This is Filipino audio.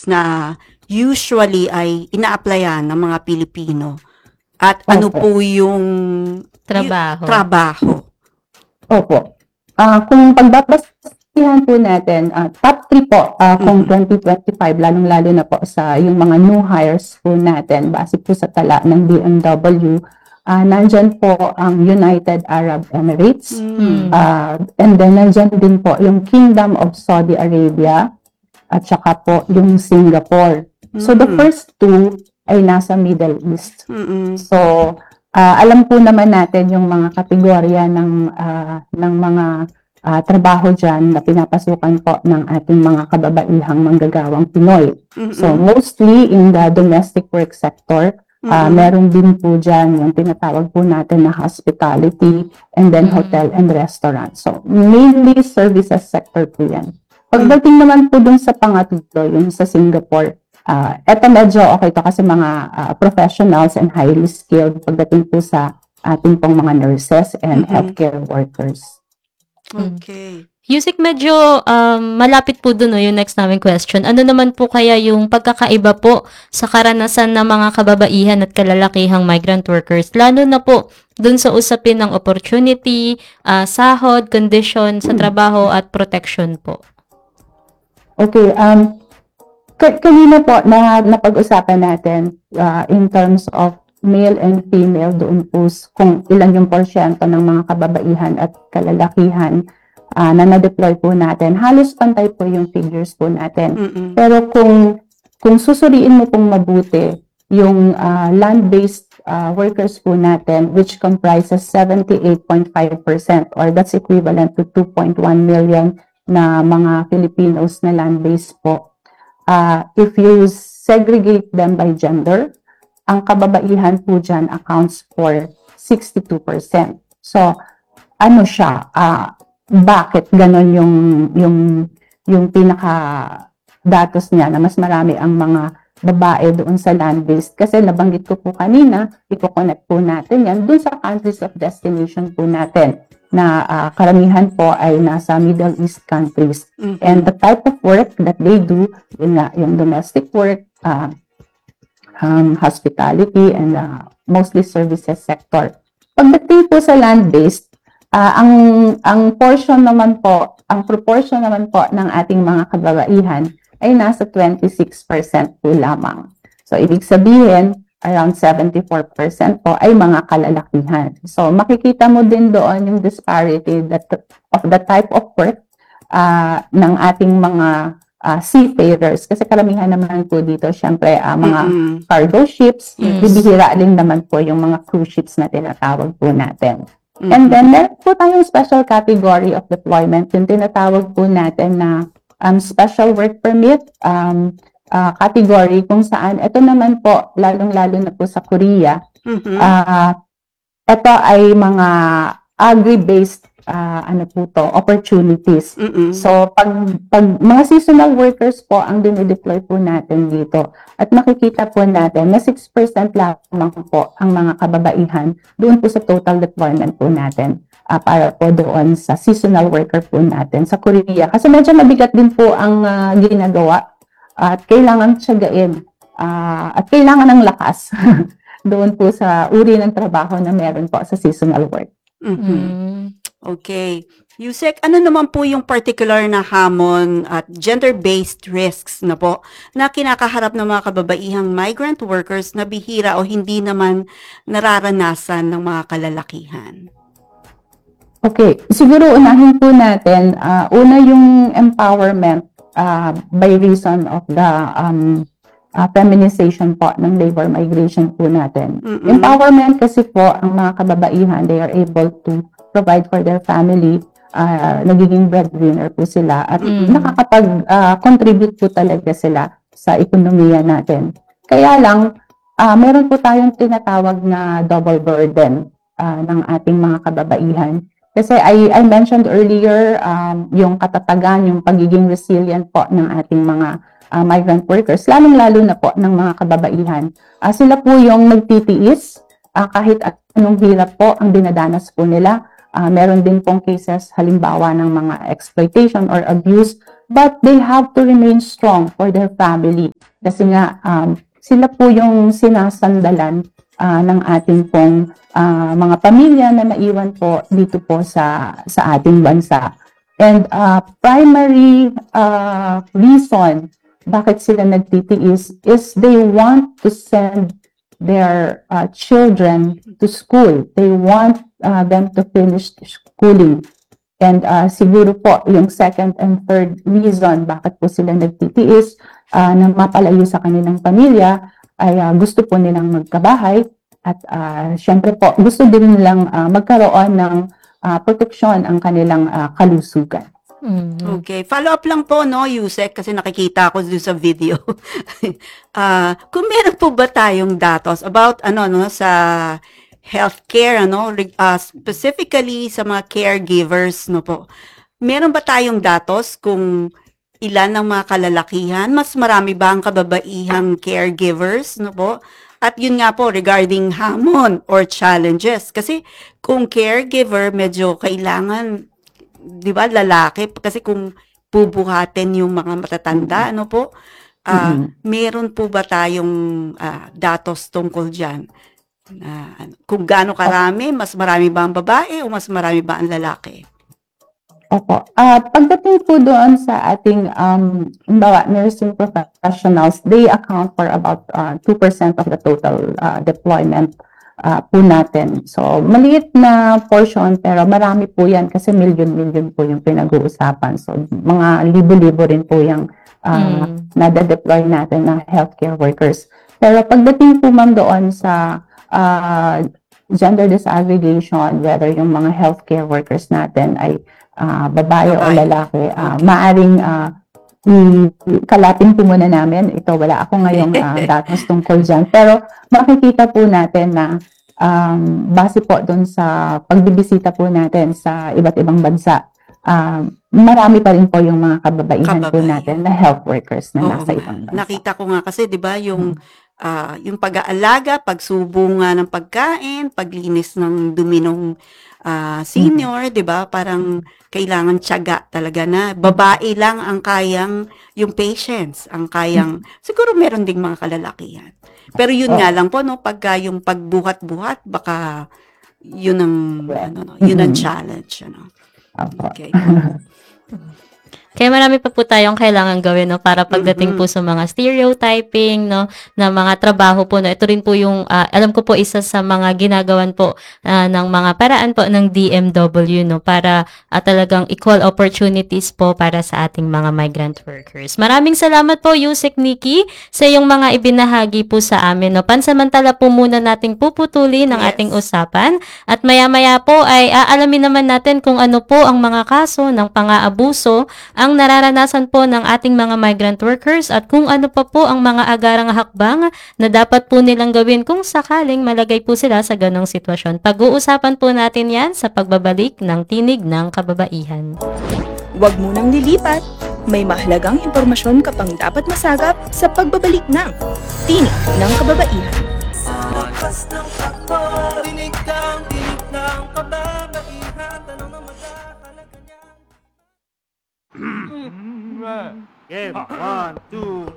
jobs na usually ay ina-applyan ng mga Pilipino? At ano Opo. po yung trabaho? Opo. Kung pagbabasihan po natin, top 3 po kung 2025, lalong-lalo na po sa yung mga new hires po natin, base po sa tala ng DMW, nandyan po ang United Arab Emirates, and then nandyan din po yung Kingdom of Saudi Arabia, at saka po yung Singapore. So the first two ay nasa Middle East. So alam po naman natin yung mga kategorya ng mga trabaho dyan na pinapasukan po ng ating mga kababaihang manggagawang Pinoy. So mostly in the domestic work sector, meron din po dyan yung tinatawag po natin na hospitality and then hotel and restaurant. So mainly services sector po yan. Pagdating naman po dun sa pangatlo, yung sa Singapore, eto medyo okay to kasi mga professionals and highly skilled pagdating po sa ating pong mga nurses and healthcare workers. Okay. Yusek, medyo malapit po dun yung next namin question. Ano naman po kaya yung pagkakaiba po sa karanasan ng mga kababaihan at kalalakihang migrant workers, lalo na po dun sa usapin ng opportunity, sahod, condition sa trabaho at protection po? Okay, kanina po na napag-usapan natin in terms of male and female doon po kung ilan yung porsyento ng mga kababaihan at kalalakihan na na-deploy po natin. Halos pantay po yung figures po natin. Pero kung susuriin mo pong mabuti yung land-based workers po natin, which comprises 78.5% or that's equivalent to 2.1 million na mga Filipinos na land-based po. If you segregate them by gender, ang kababaihan po dyan accounts for 62%. So, ano siya? Bakit ganon yung pinaka datos niya na mas marami ang mga babae doon sa land-based? Kasi nabanggit ko po kanina, i-connect po natin yan doon sa countries of destination po natin na karamihan po ay nasa Middle East countries. And the type of work that they do, yung domestic work, hospitality, and mostly services sector. Pagdating po sa land-based, ang portion naman po, ang proportion naman po ng ating mga kababaihan ay nasa 26% po lamang. So, ibig sabihin, around 74% po ay mga kalalakihan. So, makikita mo din doon yung disparity of the type of work ng ating mga seafarers. Kasi karamihan naman po dito, syempre, mga cargo ships, bibihira din naman po yung mga cruise ships na tinatawag po natin. And then, meron po tayong special category of deployment, yung tinatawag po natin na special work permit, category kung saan, ito naman po, lalong-lalo na po sa Korea, ito ay mga agri-based opportunities. So, pag mga seasonal workers po ang dinideploy po natin dito, at makikita po natin na 6% lamang po ang mga kababaihan doon po sa total deployment po natin para po doon sa seasonal worker po natin sa Korea. Kasi medyo mabigat din po ang ginagawa at kailangan tiyagain at kailangan ng lakas doon po sa uri ng trabaho na meron po sa seasonal work. Okay. Yusek, ano naman po yung particular na hamon at gender-based risks na po na kinakaharap ng mga kababaihang migrant workers na bihira o hindi naman nararanasan ng mga kalalakihan? Okay. Siguro unahin po natin, una yung empowerment by reason of the feminization po ng labor migration po natin. Empowerment kasi po ang mga kababaihan, they are able to provide for their family, nagiging breadwinner po sila at nakakapag-contribute po talaga sila sa ekonomiya natin. Kaya lang, meron po tayong tinatawag na double burden ng ating mga kababaihan. Kasi I mentioned earlier, yung katatagan, yung pagiging resilient po ng ating mga migrant workers, lalong-lalo na po ng mga kababaihan. Sila po yung nagtitiis, kahit anong hirap po ang dinadanas po nila. Meron din pong cases, halimbawa ng mga exploitation or abuse, but they have to remain strong for their family. Kasi nga, sila po yung sinasandalan ng ating pong mga pamilya na naiwan po dito po sa ating bansa. And primary reason bakit sila nagtitiis is they want to send their children to school. They want them to finish schooling. And siguro po, yung second and third reason bakit po sila nagtitiis na mapalayo sa kanilang pamilya ay gusto po nilang magkabahay at syempre po, gusto din nilang magkaroon ng proteksyon ang kanilang kalusugan. Okay. Follow up lang po, no, Yusek, kasi nakikita ko doon sa video. Kung meron po ba tayong datos about, sa healthcare, specifically sa mga caregivers, no po, meron ba tayong datos kung ilan ang mga kalalakihan? Mas marami ba ang kababaihang caregivers, no po? At yun nga po, regarding hamon or challenges. Kasi kung caregiver, medyo kailangan, di ba, lalaki, kasi kung bubuhatin yung mga matatanda, ano po, meron po ba tayong datos tungkol dyan? Kung gaano karami, mas marami ba ang babae o mas marami ba ang lalaki? Opo. Pagdating po doon sa ating nursing professionals, they account for about 2% of the total deployment po natin. So, maliit na portion, pero marami po yan kasi million-million po yung pinag-uusapan. So, mga libo-libo rin po yung nade-deploy natin na healthcare workers. Pero pagdating po ma'am doon sa gender disaggregation, whether yung mga healthcare workers natin ay babae o lalaki, maaring kalapin po muna namin. Ito, wala ako ngayong datos tungkol dyan. Pero makikita po natin na base po doon sa pagbibisita po natin sa iba't ibang bansa, marami pa rin po yung mga kababaihan po natin na health workers na nasa ibang bansa. Nakita ko nga kasi, di ba, yung pag-aalaga, pagsubo nga ng pagkain, paglinis ng dumi ng senior, di ba? Parang kailangan tiyaga talaga na babae lang ang kayang, yung patients, ang kayang, siguro meron ding mga kalalakihan. Pero yun nga lang po, no, pagka yung pagbuhat-buhat, baka yun ang, yun ang challenge, Okay. Kaya marami pa po tayong kailangan gawin, no, para pagdating po sa mga stereotyping, no, na mga trabaho po, no. Ito rin po yung, alam ko po, isa sa mga ginagawan po ng mga paraan po ng DMW, no, para talagang equal opportunities po para sa ating mga migrant workers. Maraming salamat po, Yusek Nikki, sa iyong mga ibinahagi po sa amin, no. Pansamantala po muna nating puputulin ang ating usapan at maya-maya po ay aalamin naman natin kung ano po ang mga kaso ng pang-aabuso ang nararanasan po ng ating mga migrant workers at kung ano pa po ang mga agarang hakbang na dapat po nilang gawin kung sakaling malagay po sila sa ganong sitwasyon. Pag-uusapan po natin yan sa pagbabalik ng Tinig ng Kababaihan. Huwag munang lilipat, may mahalagang impormasyon ka pang dapat masagap sa pagbabalik ng Tinig ng Kababaihan. Sa lakas ng takbo, tinig ng kababaihan, tanong na magkakalaga niyan. Game, 1, 2,